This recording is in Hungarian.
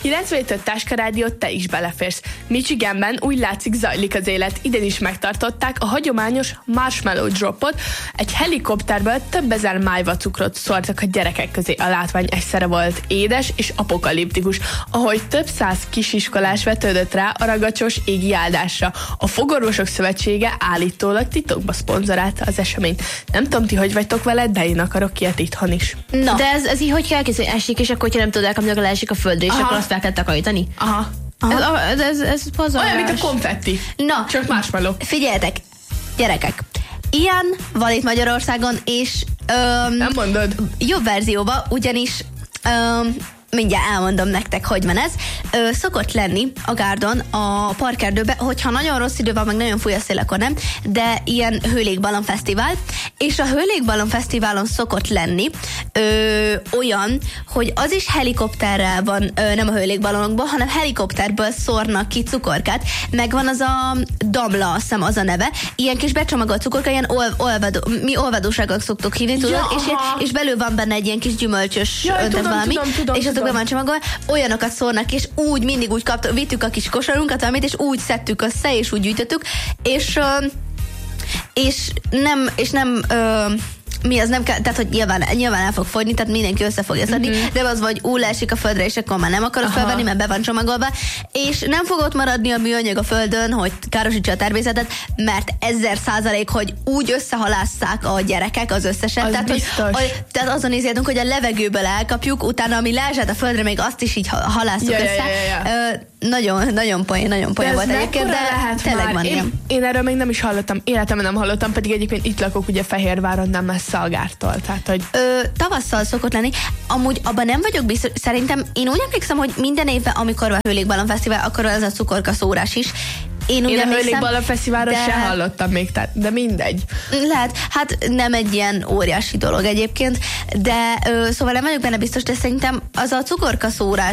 97.5 Táskarádió, te is beleférsz. Michiganben úgy látszik zajlik az élet. Idén is megtartották a hagyományos marshmallow dropot. Egy helikopterből több ezer májva cukrot szórtak a gyerekek közé. A látvány egyszerre volt édes és apokaliptikus, ahogy több száz kisiskolás vetődött rá a ragacsos égi áldásra. A Fogorvosok Szövetsége állítólag titokba szponzorálta az eseményt. Nem tudom, ti hogy vagytok vele, de én akarok ilyet itthon is. Na. De ez így hogy kell készülni? Esik, és akkor, hogyha nem tudod elkapni, akkor leesik a földre, és akkor azt fel kell takarítani? Aha. Ez pazarlás. Olyan, mint a konfetti. Na, csak marshmallow. Figyeljetek, gyerekek, ilyen van itt Magyarországon, és nem mondod. Jobb verzióban, ugyanis mindjárt elmondom nektek, hogy van ez. Szokott lenni a Gárdon, a parkerdőben, hogyha nagyon rossz idő van, meg nagyon fúj a szél, akkor nem, de ilyen hőlégballon fesztivál, és a hőlégballon fesztiválon szokott lenni olyan, hogy az is helikopterrel van, nem a hőlégballonokból, hanem helikopterből szórnak ki cukorkát, megvan az a damla, azt hiszem az a neve, ilyen kis becsomagolt cukorka, ilyen mi olvadósággal szoktuk hívni, tudod, és belül van benne egy ilyen kis gyümölcsös öntet valami, és azokban van csomagolva, olyanokat szórnak, és úgy mindig úgy vittük a kis kosarunkat, amit, és úgy szedtük össze, és úgy gyűjtöttük, és nem mi az nem kell, tehát hogy nyilván el fog fogyni, tehát mindenki össze fogja szedni, de az vagy leesik a földre, és akkor már nem akarod felvenni, mert be van csomagolva, és nem fog ott maradni a műanyag a földön, hogy károsítsa a természetet, mert 1000%, hogy úgy összehalásszák a gyerekek az összeset, az tehát azon nézzünk, hogy a levegőből elkapjuk, utána ami leesett a földre, még azt is így halásszuk össze. Nagyon poén volt egyébként, de tényleg van ilyen. Én erről még nem is hallottam, életemben nem hallottam, pedig egyébként itt lakok ugye Fehérváron, nem messze a Gártól, tehát hogy... Tavasszal szokott lenni, amúgy abban nem vagyok biztos, szerintem én úgy emlékszem, hogy minden évben, amikor van a Hőlégballon Fesztivál, akkor ez a cukorka szórás is. Én a Hőlégballon Fesztiválról se hallottam még, de mindegy. Lehet, hát nem egy ilyen óriási dolog egyébként, de szóval nem vagyok benne biztos, de szerintem az a cukorka szórás